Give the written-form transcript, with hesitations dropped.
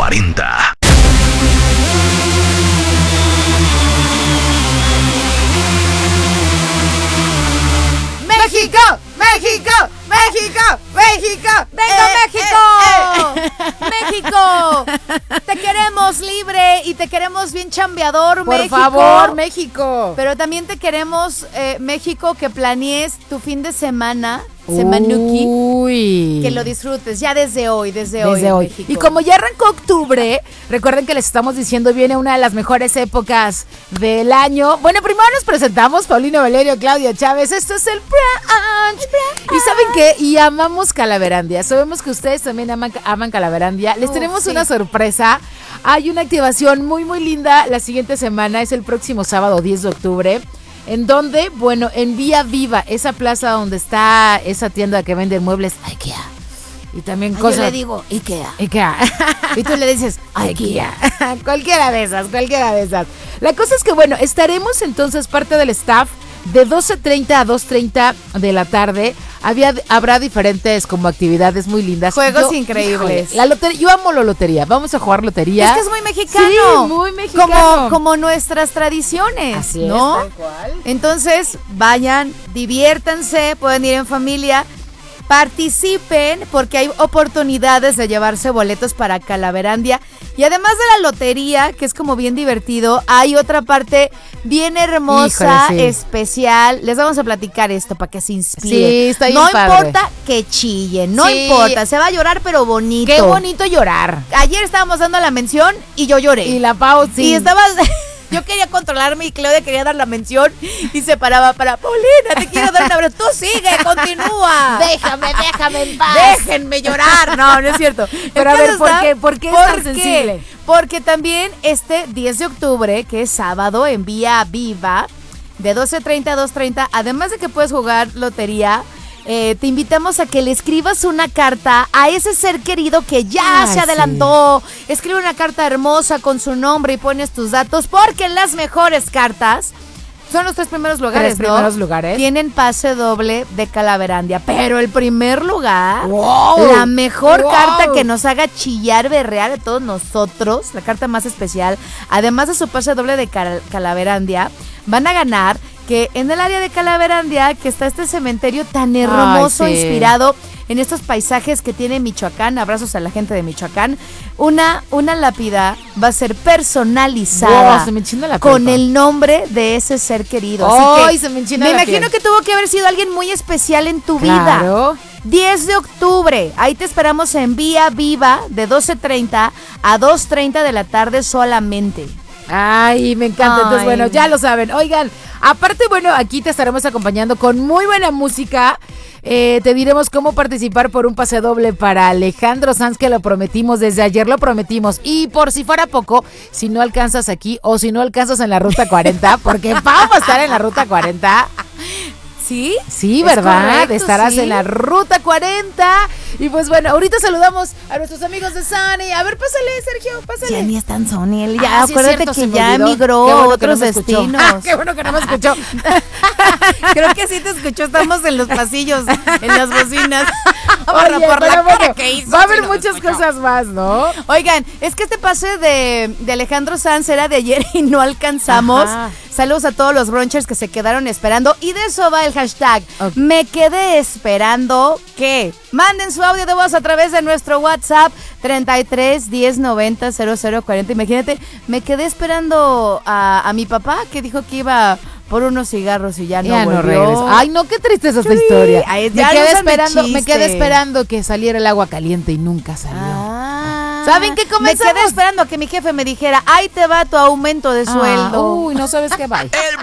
40. ¡México! ¡México! ¡México! ¡México! ¡Venga, México! ¡México! Te queremos libre y te queremos bien chambeador, Por México. favor, México. Pero también te queremos, México, que planees tu fin de semana, semanuki, Uy. que lo disfrutes ya desde hoy, Desde hoy. México. Y como ya arrancó octubre, recuerden que les estamos diciendo, viene una de las mejores épocas del año. Bueno, primero nos presentamos, Paulino Valerio, Claudio Chávez. Esto es el brunch. ¿Y saben qué? Y amamos Calaverandia. Sabemos que ustedes también aman Calaverandia. Les tenemos una sorpresa. Hay una activación muy, muy linda la siguiente semana. Es el próximo sábado 10 de octubre. En donde, bueno, en Vía Viva, esa plaza donde está esa tienda que vende muebles IKEA. Y también cosas. Yo le digo IKEA. IKEA. Y tú le dices IKEA. Cualquiera de esas. La cosa es que, bueno, estaremos entonces parte del staff de 12:30 a 2:30 de la tarde. Habrá diferentes como actividades muy lindas. Juegos increíbles. Híjole, la lotería, yo amo la lotería. Vamos a jugar lotería. Es que es muy mexicano. Sí, muy mexicano. Como nuestras tradiciones, Así es, ¿no? tal cual. Entonces, vayan, diviértanse, pueden ir en familia, participen porque hay oportunidades de llevarse boletos para Calaverandia. Y además de la lotería, que es como bien divertido, hay otra parte bien hermosa, Híjole, sí. especial. Les vamos a platicar esto para que se inspiren. Sí, está bien No padre. importa que chillen, no Sí. importa, se va a llorar pero bonito. Qué bonito llorar. Ayer estábamos dando la mención y yo lloré. Y la Pau, sí. Y estabas... Yo quería controlarme y Claudia quería dar la mención y se paraba para Paulina, te quiero dar un abrazo. Tú sigue, continúa. Déjame en paz. Déjenme llorar. No, no es cierto. Pero a ver, Entonces, ¿por qué es tan sensible? Porque también este 10 de octubre, que es sábado, en Vía Viva, de 12:30 a 2:30, además de que puedes jugar lotería, te invitamos a que le escribas una carta a ese ser querido que ya se adelantó. Sí. Escribe una carta hermosa con su nombre y pones tus datos, porque las mejores cartas son los 3 primeros lugares, ¿no? Primeros lugares. Tienen pase doble de Calaverandia, pero el primer lugar, ¡wow! La mejor ¡wow! carta que nos haga chillar, berrear de todos nosotros, la carta más especial, además de su pase doble de Calaverandia, van a ganar que en el área de Calaverandia, que está este cementerio tan hermoso, ay, sí, inspirado en estos paisajes que tiene Michoacán, abrazos a la gente de Michoacán, una lápida va a ser personalizada, wow, se me enchina la con culpa. el nombre de ese ser querido. Ay, Así que se me enchina me la imagino piel. que tuvo que haber sido alguien muy especial en tu Claro. vida. 10 de octubre, ahí te esperamos en Vía Viva de 12:30 a 2:30 de la tarde solamente. Ay, me encanta. Ay. Entonces, bueno, ya lo saben. Oigan, aparte, bueno, aquí te estaremos acompañando con muy buena música. Te diremos cómo participar por un pase doble para Alejandro Sanz, que lo prometimos desde ayer, lo prometimos. Y por si fuera poco, si no alcanzas aquí o si no alcanzas en la Ruta 40, porque vamos a estar en la Ruta 40. ¿Sí? Sí, Es ¿verdad? correcto, Estarás sí. en la Ruta 40. Y pues bueno, ahorita saludamos a nuestros amigos de Sunny. A ver, pásale, Sergio, pásale. Ya ni está en Sony, él ya, sí, es acuérdate cierto, se que me ya olvidó. migró Qué a bueno que no otros me escuchó. destinos. Qué bueno que no me escuchó. Creo que sí te escuchó, estamos en los pasillos, en las bocinas. Oye, por la pero cara bueno, que hizo, va a sí haber nos muchas escuchó. cosas más, ¿no? Oigan, es que este pase de Alejandro Sanz era de ayer y no alcanzamos. Ajá. Saludos a todos los brunchers que se quedaron esperando. Y de eso va el hashtag. Ok. Me quedé esperando que manden su audio de voz a través de nuestro WhatsApp 33 10 90 00 40. Imagínate, me quedé esperando a mi papá que dijo que iba por unos cigarros y ya no volvió. regresa. Ay, no, qué tristeza esta Sí. historia. Ay, Me ya quedé no usan de me quedé chiste. esperando que saliera el agua caliente y nunca salió. Ah. ¿Saben qué Me comenzamos? quedé esperando a que mi jefe me dijera, ahí te va tu aumento de sueldo. Uy, no sabes qué va.